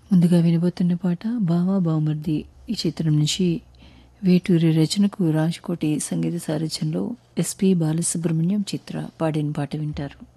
ముందుగా వినబోతున్న పాట బావా బావమర్ది ఈ చిత్రం నుంచి వేటూరి రచనకు రాజ్కోటి సంగీత సారథ్యంలో ఎస్పి బాలసుబ్రహ్మణ్యం చిత్ర పాడిన పాట వింటారు.